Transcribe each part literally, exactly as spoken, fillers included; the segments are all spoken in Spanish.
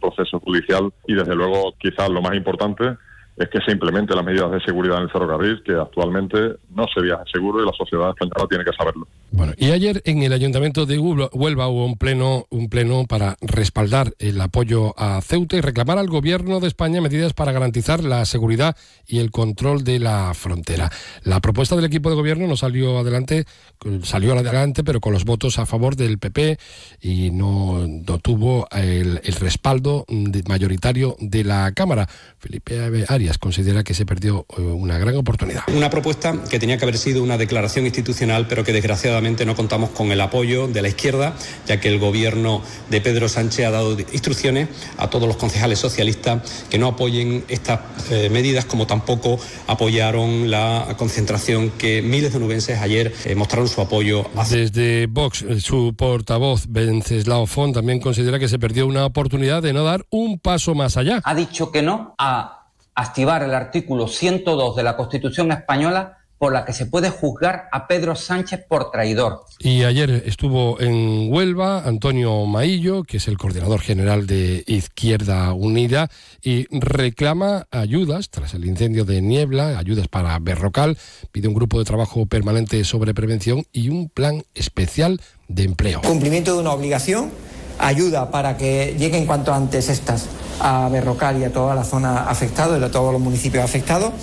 proceso judicial y, desde luego, quizás lo más importante es que se implementen las medidas de seguridad en el ferrocarril, que actualmente no se viaja seguro y la sociedad española tiene que saberlo. Bueno, y ayer en el Ayuntamiento de Huelva hubo un pleno, un pleno para respaldar el apoyo a Ceuta y reclamar al Gobierno de España medidas para garantizar la seguridad y el control de la frontera. La propuesta del equipo de Gobierno no salió adelante, salió adelante, pero con los votos a favor del P P y no, no tuvo el, el respaldo mayoritario de la Cámara. Felipe Arias considera que se perdió una gran oportunidad. Una propuesta que tenía que haber sido una declaración institucional, pero que desgraciadamente no contamos con el apoyo de la izquierda, ya que el gobierno de Pedro Sánchez ha dado instrucciones a todos los concejales socialistas que no apoyen estas eh, medidas, como tampoco apoyaron la concentración que miles de onubenses ayer eh, mostraron su apoyo. Hacia... Desde Vox, su portavoz Venceslao Font también considera que se perdió una oportunidad de no dar un paso más allá. Ha dicho que no a activar el artículo ciento dos de la Constitución española, por la que se puede juzgar a Pedro Sánchez por traidor. Y ayer estuvo en Huelva Antonio Maillo, que es el coordinador general de Izquierda Unida, y reclama ayudas tras el incendio de Niebla, ayudas para Berrocal, pide un grupo de trabajo permanente sobre prevención y un plan especial de empleo. Cumplimiento de una obligación, ayuda para que lleguen cuanto antes estas a Berrocal y a toda la zona afectada, a todos los municipios afectados,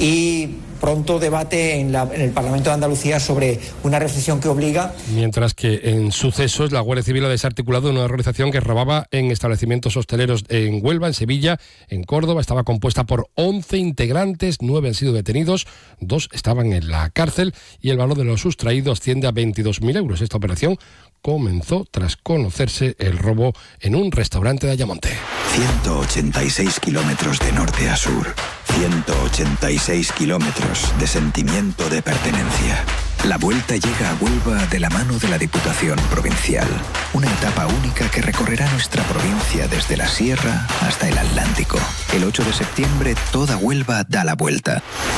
y pronto debate en, la, en el Parlamento de Andalucía sobre una reflexión que obliga. Mientras que en sucesos, la Guardia Civil ha desarticulado una organización que robaba en establecimientos hosteleros en Huelva, en Sevilla, en Córdoba. Estaba compuesta por once integrantes, nueve han sido detenidos, dos estaban en la cárcel y el valor de los sustraídos asciende a veintidós mil euros. Esta operación comenzó tras conocerse el robo en un restaurante de Ayamonte. ciento ochenta y seis kilómetros de norte a sur, ciento ochenta y seis kilómetros de sentimiento de pertenencia. La Vuelta llega a Huelva de la mano de la Diputación Provincial. Una etapa única que recorrerá nuestra provincia desde la Sierra hasta el Atlántico. El ocho de septiembre toda Huelva da la vuelta.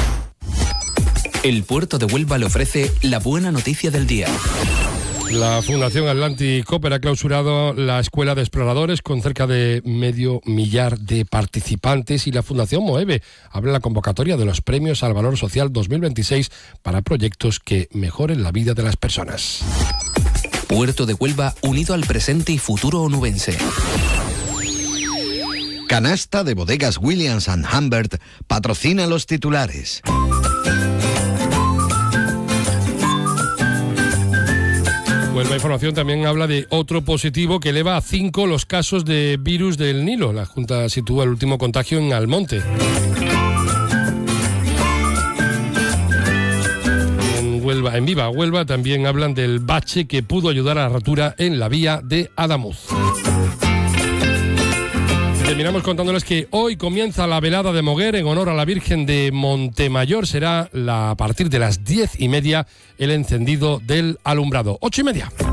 El puerto de Huelva le ofrece la buena noticia del día. La Fundación Atlantic Cooper ha clausurado la Escuela de Exploradores con cerca de medio millar de participantes y la Fundación Moeve abre la convocatoria de los Premios al Valor Social dos mil veintiséis para proyectos que mejoren la vida de las personas. Puerto de Huelva unido al presente y futuro onubense. Canasta de Bodegas Williams and Humbert patrocina los titulares. Pues la información también habla de otro positivo que eleva a cinco los casos de virus del Nilo. La Junta sitúa el último contagio en Almonte. En Huelva, en Viva Huelva también hablan del bache que pudo ayudar a la rotura en la vía de Adamuz. Terminamos contándoles que hoy comienza la velada de Moguer en honor a la Virgen de Montemayor. Será la, a partir de las diez y media el encendido del alumbrado. Ocho y media.